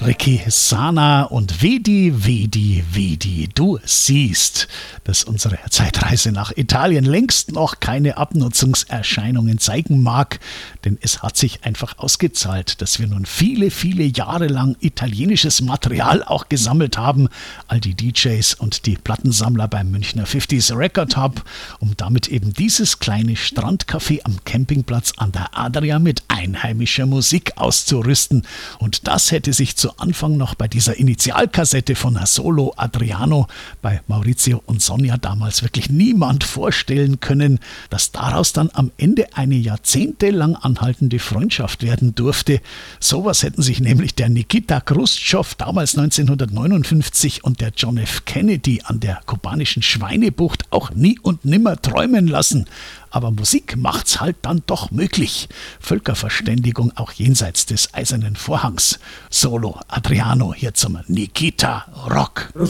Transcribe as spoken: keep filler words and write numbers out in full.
Ricky Sana und Vedi, Vedi, Vedi, du siehst, dass unsere Zeitreise nach Italien längst noch keine Abnutzungserscheinungen zeigen mag, denn es hat sich einfach ausgezahlt, dass wir nun viele, viele Jahre lang italienisches Material auch gesammelt haben, all die D Js und die Plattensammler beim Münchner fünfziger Record Hub, um damit eben dieses kleine Strandcafé am Campingplatz an der Adria mit einheimischer Musik auszurüsten. Und das hätte sich zu Anfang noch bei dieser Initialkassette von Solo Adriano bei Maurizio und Sonja damals wirklich niemand vorstellen können, dass daraus dann am Ende eine jahrzehntelang anhaltende Freundschaft werden durfte. Sowas hätten sich nämlich der Nikita Khrushchev damals neunzehnhundertneunundfünfzig und der John F. Kennedy an der kubanischen Schweinebucht auch nie und nimmer träumen lassen. Aber Musik macht's halt dann doch möglich. Völkerverständigung auch jenseits des Eisernen Vorhangs. Solo Adriano hier zum Nikita Rock.